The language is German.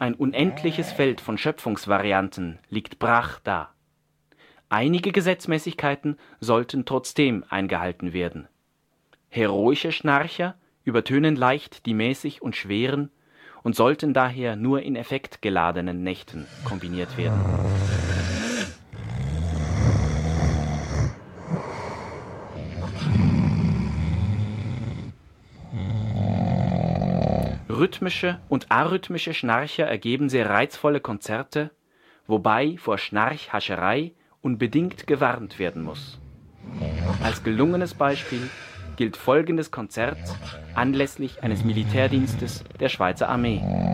Ein unendliches Feld von Schöpfungsvarianten liegt brach da. Einige Gesetzmäßigkeiten sollten trotzdem eingehalten werden. Heroische Schnarcher übertönen leicht die mäßig und schweren und sollten daher nur in effektgeladenen Nächten kombiniert werden. Rhythmische und arrhythmische Schnarcher ergeben sehr reizvolle Konzerte, wobei vor Schnarchhascherei unbedingt gewarnt werden muss. Als gelungenes Beispiel gilt folgendes Konzert anlässlich eines Militärdienstes der Schweizer Armee.